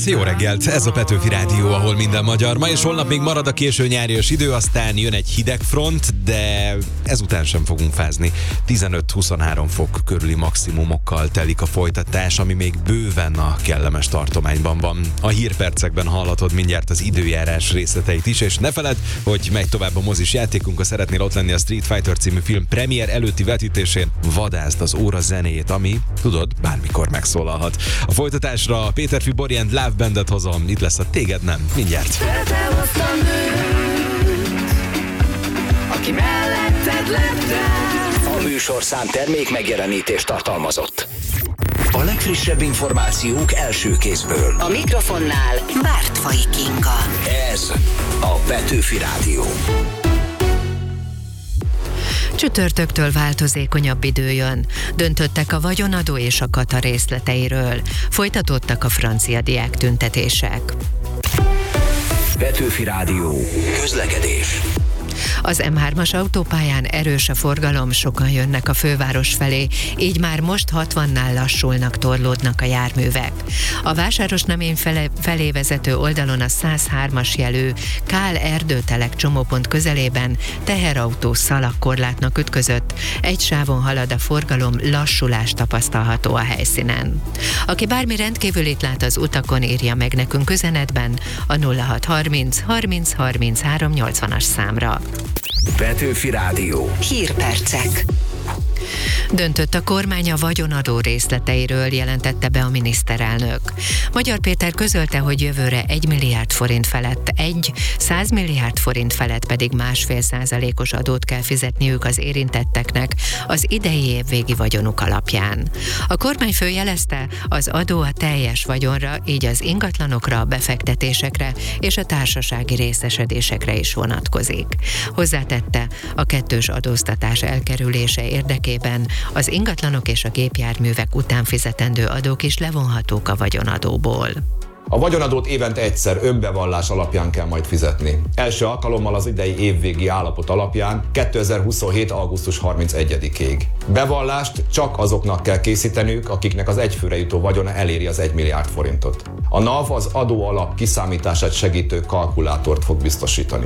Szevasz, jó reggelt! Ez a Petőfi Rádió, ahol minden magyar. Ma és holnap még marad a késő nyárias idő, aztán jön egy hideg front, de ezután sem fogunk fázni. 15-23 fok körüli maximumokkal telik a folytatás, ami még bőven a kellemes tartományban van. A hírpercekben hallhatod mindjárt az időjárás részleteit is, és ne feledd, hogy megy tovább a mozis játékunk, ha szeretnél ott lenni a Street Fighter című film premier előtti vetítésén, vadázd az óra zenéjét, ami, tudod, bármikor megszólalhat. A folytatásra a Péter Borján Love Bandet hozom, itt lesz a Téged nem, mindjárt. Aki melletted lettem. A műsorszám termék megjelenítést tartalmazott. A legfrissebb információk első kézből. A mikrofonnál Bártfai Kinga. Ez a Petőfi Rádió. Csütörtöktől változékonyabb idő jön. Döntöttek a vagyonadó és a kata részleteiről. Folytatódtak a francia diák tüntetések. Petőfi Rádió. Közlekedés. Az M3-as autópályán erős a forgalom, sokan jönnek a főváros felé, így már most 60-nál lassulnak, torlódnak a járművek. A Vásárosnamény felé vezető oldalon a 103-as jelű Kál erdőtelek csomópont közelében teherautó szalagkorlátnak ütközött, egy sávon halad a forgalom, lassulás tapasztalható a helyszínen. Aki bármi rendkívülit lát az utakon, írja meg nekünk üzenetben a 0630 30 33 80-as számra. Petőfi Rádió. Hírpercek. Döntött a kormány a vagyonadó részleteiről, jelentette be a miniszterelnök. Magyar Péter közölte, hogy jövőre 1 milliárd forint felett 100 milliárd forint felett pedig 1,5%-os adót kell fizetniük az érintetteknek az idei év végi vagyonuk alapján. A kormányfő jelezte, az adó a teljes vagyonra, így az ingatlanokra, befektetésekre és a társasági részesedésekre is vonatkozik. Hozzátette, a kettős adóztatás elkerülése érdekében az ingatlanok és a gépjárművek után fizetendő adók is levonhatók a vagyonadóból. A vagyonadót évente egyszer önbevallás alapján kell majd fizetni. Első alkalommal az idei évvégi állapot alapján 2027. augusztus 31-ig. Bevallást csak azoknak kell készíteniük, akiknek az egyfőre jutó vagyona eléri az 1 milliárd forintot. A NAV az adóalap kiszámítását segítő kalkulátort fog biztosítani.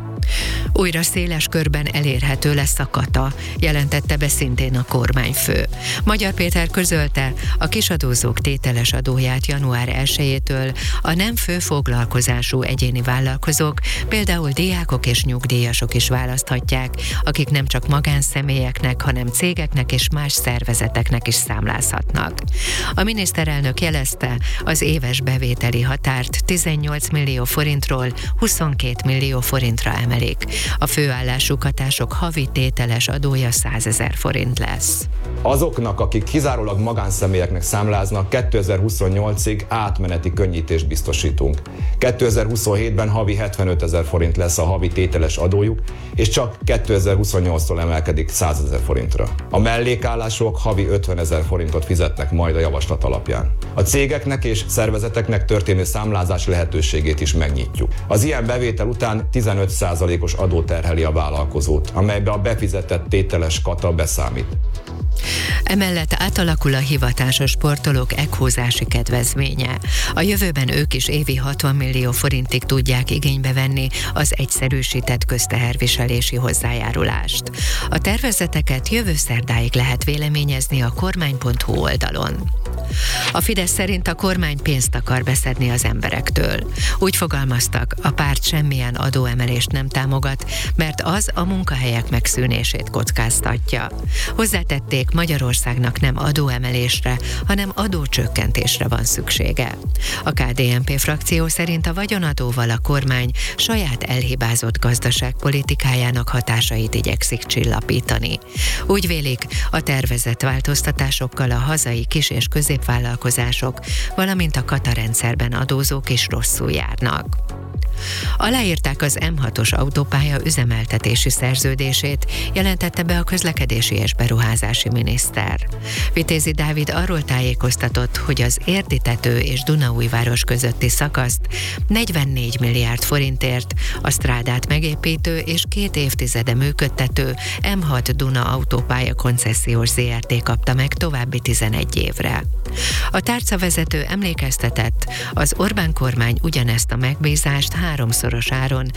Újra széles körben elérhető lesz a kata, jelentette be szintén a kormányfő. Magyar Péter közölte, a kisadózók tételes adóját január 1-től a nem főfoglalkozású egyéni vállalkozók, például diákok és nyugdíjasok is választhatják, akik nem csak magánszemélyeknek, hanem cégeknek és más szervezeteknek is számlázhatnak. A miniszterelnök jelezte, az éves bevételi határt 18 millió forintról 22 millió forintra emelik. A főállású katások havi tételes adója 100 000 forint lesz. Azoknak, akik kizárólag magánszemélyeknek számláznak, 2028-ig átmeneti könnyítést biztosítunk. 2027-ben havi 75 000 forint lesz a havi tételes adójuk, és csak 2028-tól emelkedik 100 000 forintra. A mellékállások havi 50 000 forintot fizetnek majd a javaslat alapján. A cégeknek és szervezeteknek történő számlázás lehetőségét is megnyitjuk. Az ilyen bevétel után 15%-os adó terheli a vállalkozót, amelybe a befizetett tételes kata beszámít. Emellett átalakul a hivatásos sportolók ekhúzási kedvezménye. A jövőben ők is évi 60 millió forintig tudják igénybe venni az egyszerűsített közteherviselési hozzájárulást. A tervezeteket jövő szerdáig lehet véleményezni a kormány.hu oldalon. A Fidesz szerint a kormány pénzt akar beszedni az emberektől. Úgy fogalmaztak, a párt semmilyen adóemelést nem támogat, mert az a munkahelyek megszűnését kockáztatja. Hozzátették, Magyarországnak nem adóemelésre, hanem adócsökkentésre van szüksége. A KDNP frakció szerint a vagyonadóval a kormány saját elhibázott gazdaságpolitikájának hatásait igyekszik csillapítani. Úgy vélik, a tervezett változtatásokkal a hazai kis- és középvállalkozások, valamint a kata rendszerben adózók is rosszul járnak. Aláírták az M6-os autópálya üzemeltetési szerződését, jelentette be a közlekedési és beruházási miniszter. Vitézi Dávid arról tájékoztatott, hogy az Érdi-tető és Dunaújváros közötti szakaszt 44 milliárd forintért, a strádát megépítő és 2 évtizede működtető M6 Duna autópálya koncesziós ZRT kapta meg további 11 évre. A tárcavezető emlékeztetett, az Orbán kormány ugyanezt a megbízást 3-szoros áron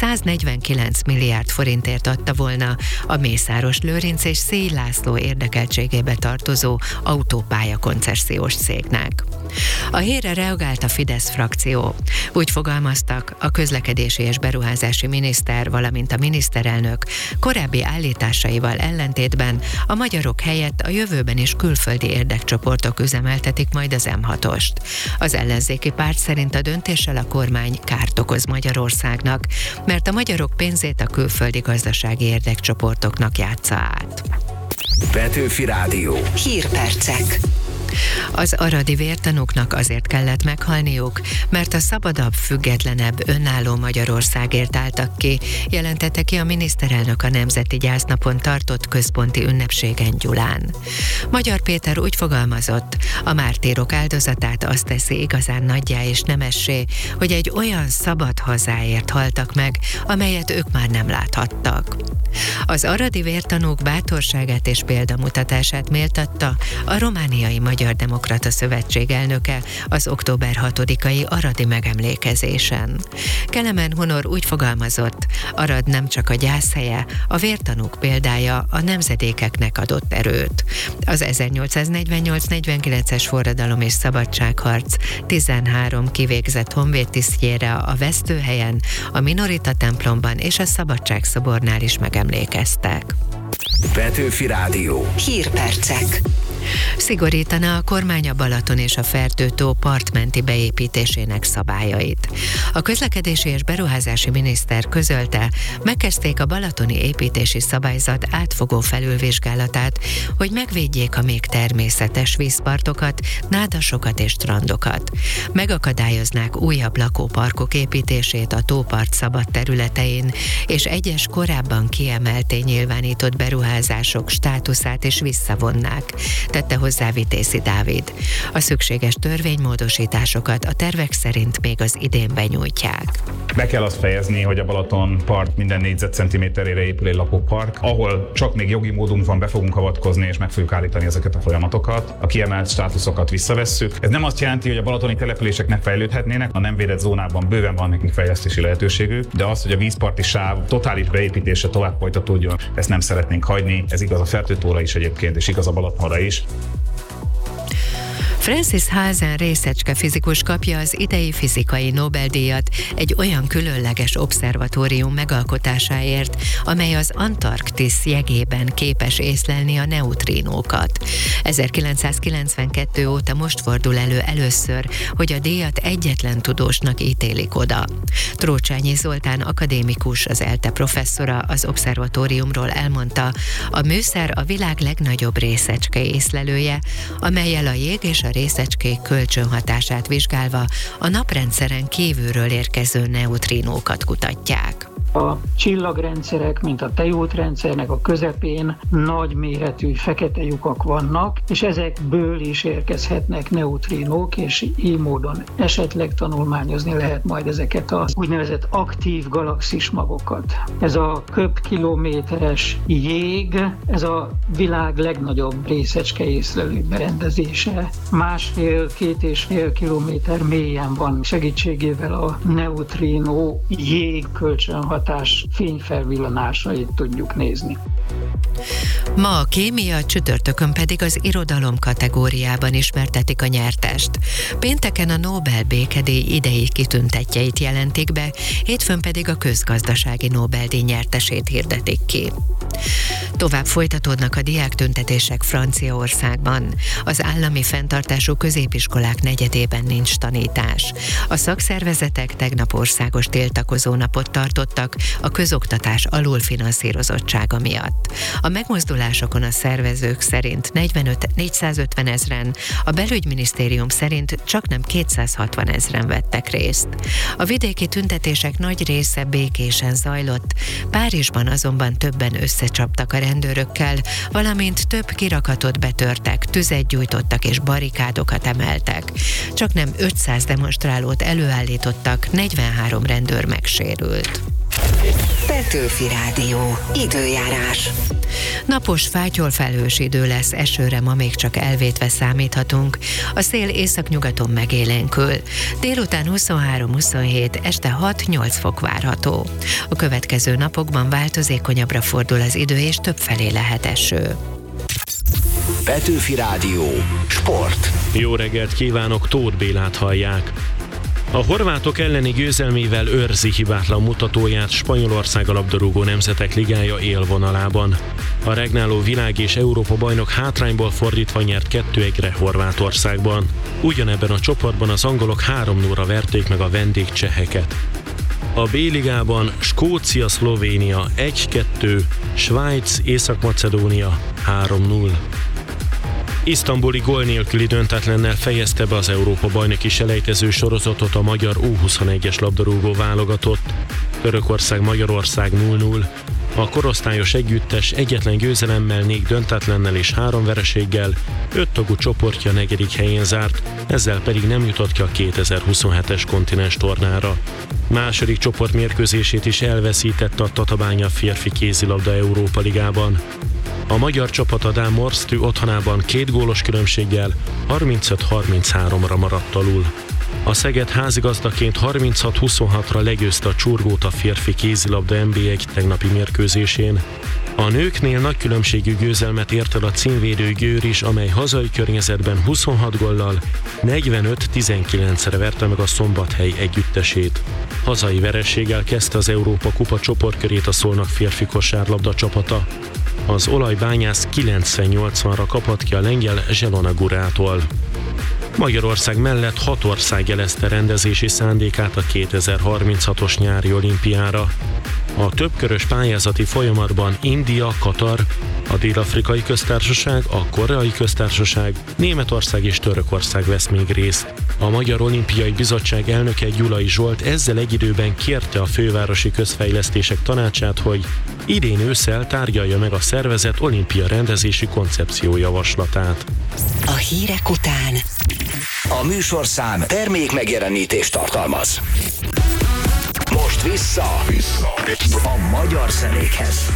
149 milliárd forintért adta volna a Mészáros Lőrinc és Szély László érdekeltségébe tartozó autópálya koncesziós cégnek. A hírre reagált a Fidesz frakció. Úgy fogalmaztak, a közlekedési és beruházási miniszter, valamint a miniszterelnök korábbi állításaival ellentétben a magyarok helyett a jövőben is külföldi érdekcsoportok üzemeltetik majd az M6-ost. Az ellenzéki párt szerint a döntéssel a kormány kárt okoz Magyarországnak, mert a magyarok pénzét a külföldi gazdasági érdekcsoportoknak játsza át. Petőfi Rádió. Hírpercek. Az aradi vértanúknak azért kellett meghalniuk, mert a szabadabb, függetlenebb, önálló Magyarországért álltak ki, jelentette ki a miniszterelnök a Nemzeti Gyásznapon tartott központi ünnepségen Gyulán. Magyar Péter úgy fogalmazott, a mártírok áldozatát azt teszi igazán nagyjá és nemessé, hogy egy olyan szabad hazáért haltak meg, amelyet ők már nem láthattak. Az aradi vértanúk bátorságát és példamutatását méltatta a Romániai Magyar Demokrata Szövetség elnöke az október 6-ai aradi megemlékezésen. Kelemen Honor úgy fogalmazott, Arad nem csak a gyászhelye, a vértanúk példája a nemzedékeknek adott erőt. Az 1848-49-es forradalom és szabadságharc 13 kivégzett honvédtisztjére a Vesztőhelyen, a Minorita templomban és a Szabadságszobornál is megemlékeztek. Petőfi Rádió. Hírpercek. Szigorítana a kormány a Balaton és a Fertő-tó partmenti beépítésének szabályait. A közlekedési és beruházási miniszter közölte, megkezdték a balatoni építési szabályzat átfogó felülvizsgálatát, hogy megvédjék a még természetes vízpartokat, nádasokat és strandokat. Megakadályoznák újabb lakóparkok építését a tópart szabad területein, és egyes korábban kiemelté nyilvánított beruházások státuszát is visszavonnák, tette hozzá Vitézi Dávid. A szükséges törvénymódosításokat a tervek szerint még az idén benyújtják. Be kell azt fejezni, hogy a Balaton part minden négyzetcentiméterére épül egy lakópark, ahol csak még jogi módunk van, be fogunk avatkozni és meg fogjuk állítani ezeket a folyamatokat. A kiemelt státuszokat visszavesszük. Ez nem azt jelenti, hogy a balatoni települések ne fejlődhetnének, a nem védett zónában bőven van nekünk fejlesztési lehetőségük, de az, hogy a vízparti sáv totális beépítése tovább folytatódjon, ezt nem szeretnénk hagyni. Ez igaz a Fertő-tóra is egyébként, és igaz a Balatonra is. Francis Hazen részecske fizikus kapja az idei fizikai Nobel-díjat egy olyan különleges obszervatórium megalkotásáért, amely az Antarktisz jegében képes észlelni a neutrinókat. 1992 óta most fordul elő először, hogy a díjat egyetlen tudósnak ítélik oda. Trócsányi Zoltán akadémikus, az ELTE professzora az obszervatóriumról elmondta, a műszer a világ legnagyobb részecske észlelője, amellyel a jég és a részecskék kölcsönhatását vizsgálva a naprendszeren kívülről érkező neutrinókat kutatják. A csillagrendszerek, mint a tejútrendszernek a közepén nagy méretű fekete lyukak vannak, és ezekből is érkezhetnek neutrinók, és így módon esetleg tanulmányozni lehet majd ezeket az úgynevezett aktív galaxis magokat. Ez a köbkilométeres jég, ez a világ legnagyobb részecske észlelő berendezése. 1,5-2,5 kilométer mélyen van, segítségével a neutrinó jég kölcsönhatás fényfelvillanásait tudjuk nézni. Ma a kémia, csütörtökön pedig az irodalom kategóriában ismertetik a nyertest. Pénteken a Nobel békedíj idei kitüntetjeit jelentik be, hétfőn pedig a közgazdasági Nobel-díj nyertesét hirdetik ki. Tovább folytatódnak a diáktüntetések Franciaországban. Az állami fenntartású középiskolák negyedében nincs tanítás. A szakszervezetek tegnap országos tiltakozó napot tartottak a közoktatás alulfinanszírozottsága miatt. A megmozdulásokon a szervezők szerint 450 ezren, a belügyminisztérium szerint csaknem 260 ezren vettek részt. A vidéki tüntetések nagy része békésen zajlott, Párizsban azonban többen összecsaptak a rendőrökkel, valamint több kirakatot betörtek, tüzet gyújtottak és barikádokat emeltek. Csaknem 500 demonstrálót előállítottak, 43 rendőr megsérült. Petőfi Rádió. Időjárás. Napos, fátyolfelhős idő lesz, esőre ma még csak elvétve számíthatunk. A szél északnyugaton megélénkül. Délután 23-27, este 6-8 fok várható. A következő napokban változékonyabbra fordul az idő, és többfelé lehet eső. Petőfi Rádió. Sport. Jó reggelt kívánok, Tóth Bélát hallják. A horvátok elleni győzelmével őrzi hibátlan mutatóját Spanyolország a labdarúgó nemzetek ligája élvonalában. A regnáló világ- és Európa-bajnok hátrányból fordítva nyert 2-1-re Horvátországban. Ugyanebben a csoportban az angolok 3-0-ra verték meg a vendég cseheket. A B-ligában Skócia-Szlovénia 1-2, Svájc, Észak-Macedónia 3-0. Isztambuli gól nélküli döntetlennel fejezte be az Európa-bajnoki selejtező sorozatot a magyar U21-es labdarúgó válogatott. Törökország-Magyarország 0-0. A korosztályos együttes egyetlen győzelemmel, 4 döntetlennel és 3 vereséggel 5 tagú csoportja 4. helyén zárt, ezzel pedig nem jutott ki a 2027-es kontinens tornára. Második csoport mérkőzését is elveszítette a Tatabánya férfi kézilabda Európa Ligában. A magyar csapat a dán Morstü otthonában 2 gólos különbséggel 35-33-ra maradt alul. A Szeged házigazdaként 36-26-ra legyőzte a Csurgót a férfi kézilabda NB1 tegnapi mérkőzésén. A nőknél nagy különbségű győzelmet ért el a címvédő Győr is, amely hazai környezetben 26 góllal 45-19-re verte meg a Szombathely együttesét. Hazai vereséggel kezdte az Európa Kupa csoportkörét a Szolnok férfi kosárlabda csapata. Az olajbányász 90-80-ra kapat ki a lengyel Zselona Gurától. Magyarország mellett 6 ország jelezte rendezési szándékát a 2036-os nyári olimpiára. A többkörös pályázati folyamatban India, Katar, a Dél-Afrikai Köztársaság, a Koreai Köztársaság, Németország és Törökország vesz még részt. A Magyar Olimpiai Bizottság elnöke Gyulai Zsolt ezzel egy időben kérte a Fővárosi Közfejlesztések Tanácsát, hogy idén ősszel tárgyalja meg a szervezet olimpia rendezési koncepciójavaslatát. A hírek után A műsorszám termék megjelenítést tartalmaz. Most vissza a magyar zenékhez.